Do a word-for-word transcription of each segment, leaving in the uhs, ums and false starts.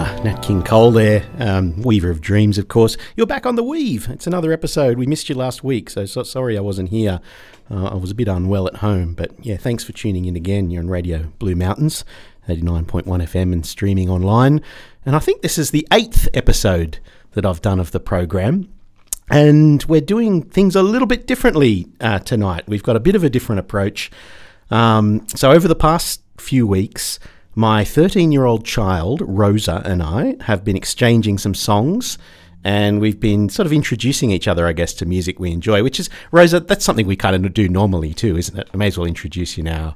Ah, Nat King Cole there, um, Weaver of Dreams, of course. You're back on The Weave. It's another episode. We missed you last week, so, so sorry I wasn't here. Uh, I was a bit unwell at home, but yeah, thanks for tuning in again. You're on Radio Blue Mountains, eighty-nine point one F M and streaming online. And I think this is the eighth episode that I've done of the program. And we're doing things a little bit differently uh, tonight. We've got a bit of a different approach. Um, so over the past few weeks, my thirteen-year-old child, Rosa, and I have been exchanging some songs, and we've been sort of introducing each other, I guess, to music we enjoy, which is, Rosa, that's something we kind of do normally too, isn't it? I may as well introduce you now.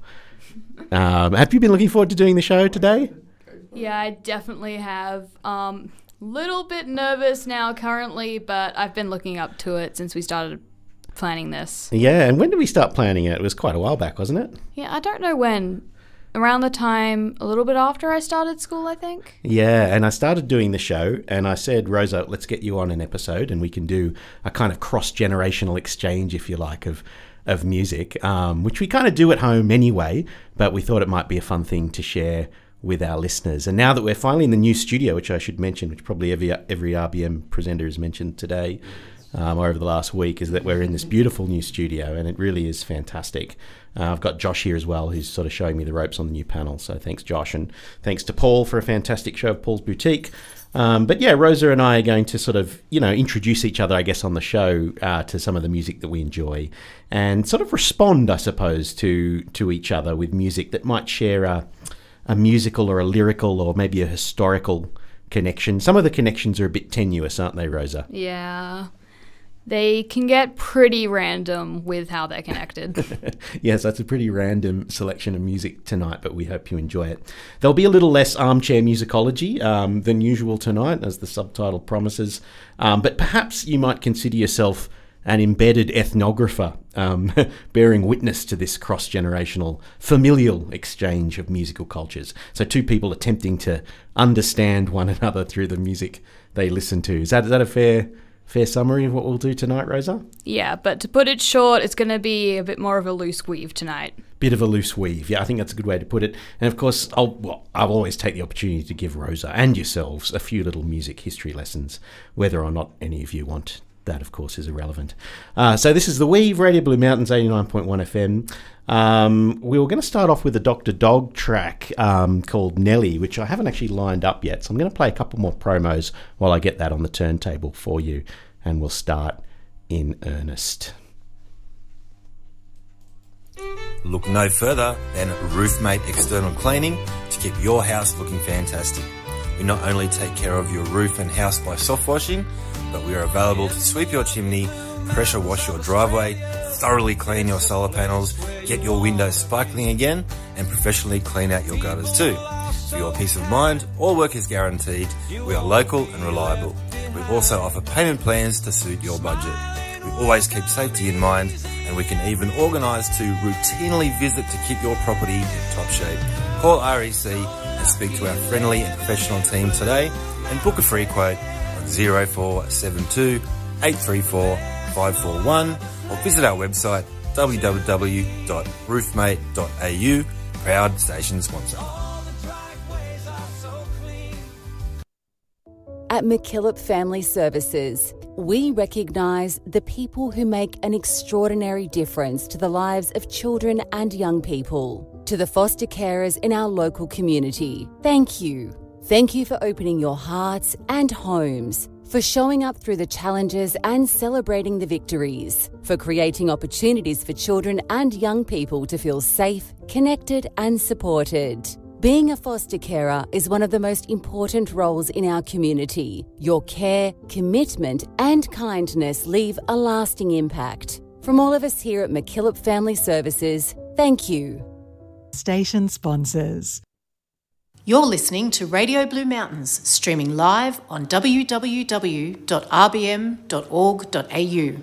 Um, have you been looking forward to doing the show today? Yeah, I definitely have. Um, little bit nervous now currently, but I've been looking up to it since we started planning this. Yeah, and when did we start planning it? It was quite a while back, wasn't it? Yeah, I don't know when. Around the time, a little bit after I started school, I think. Yeah, and I started doing the show, and I said, Rosa, let's get you on an episode, and we can do a kind of cross-generational exchange, if you like, of of music, um, which we kind of do at home anyway, but we thought it might be a fun thing to share with our listeners. And now that we're finally in the new studio, which I should mention, which probably every every R B M presenter has mentioned today, Um, over the last week, is that we're in this beautiful new studio, and it really is fantastic. Uh, I've got Josh here as well, who's sort of showing me the ropes on the new panel, so thanks Josh, and thanks to Paul for a fantastic show of Paul's Boutique. Um, but yeah, Rosa and I are going to sort of, you know, introduce each other, I guess, on the show uh, to some of the music that we enjoy, and sort of respond, I suppose, to to each other with music that might share a, a musical or a lyrical or maybe a historical connection. Some of the connections are a bit tenuous, aren't they, Rosa? Yeah. They can get pretty random with how they're connected. Yes, that's a pretty random selection of music tonight, but we hope you enjoy it. There'll be a little less armchair musicology um, than usual tonight, as the subtitle promises, um, but perhaps you might consider yourself an embedded ethnographer, um, bearing witness to this cross-generational familial exchange of musical cultures. So two people attempting to understand one another through the music they listen to. Is that, is that a fair... Fair summary of what we'll do tonight, Rosa? Yeah, but to put it short, it's going to be a bit more of a loose weave tonight. Bit of a loose weave. Yeah, I think that's a good way to put it. And of course, I'll well, I'll always take the opportunity to give Rosa and yourselves a few little music history lessons. Whether or not any of you want that, of course, is irrelevant. Uh, so this is The Weave, Radio Blue Mountains, eighty-nine point one F M. Um, we were going to start off with a Doctor Dog track um, called Nelly, which I haven't actually lined up yet. So I'm going to play a couple more promos while I get that on the turntable for you, and we'll start in earnest. Look no further than Roofmate External Cleaning to keep your house looking fantastic. We not only take care of your roof and house by soft washing, but we are available to sweep your chimney, pressure wash your driveway, thoroughly clean your solar panels, get your windows sparkling again, and professionally clean out your gutters too. For your peace of mind, all work is guaranteed. We are local and reliable. We also offer payment plans to suit your budget. We always keep safety in mind, and we can even organise to routinely visit to keep your property in top shape. Call R E C and speak to our friendly and professional team today, and book a free quote on zero four seven two, eight three four, five four one, or visit our website w w w dot roofmate dot a u, proud station sponsor. At MacKillop Family Services, we recognise the people who make an extraordinary difference to the lives of children and young people. To the foster carers in our local community, thank you. Thank you for opening your hearts and homes, for showing up through the challenges and celebrating the victories, for creating opportunities for children and young people to feel safe, connected and supported. Being a foster carer is one of the most important roles in our community. Your care, commitment and kindness leave a lasting impact. From all of us here at MacKillop Family Services, thank you. Station sponsors. You're listening to Radio Blue Mountains, streaming live on w w w dot r b m dot org dot a u.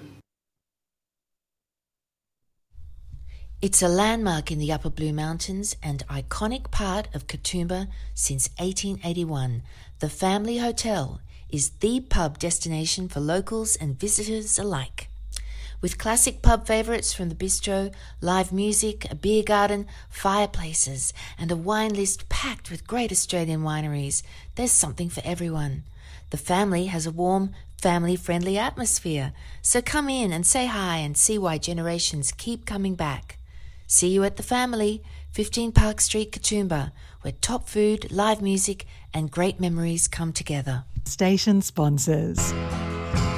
It's a landmark in the Upper Blue Mountains and iconic part of Katoomba since eighteen eighty-one. The Family Hotel is the pub destination for locals and visitors alike. With classic pub favourites from the bistro, live music, a beer garden, fireplaces, and a wine list packed with great Australian wineries, there's something for everyone. The family has a warm, family-friendly atmosphere, so come in and say hi and see why generations keep coming back. See you at the family, fifteen Park Street, Katoomba, where top food, live music, and great memories come together. Station sponsors.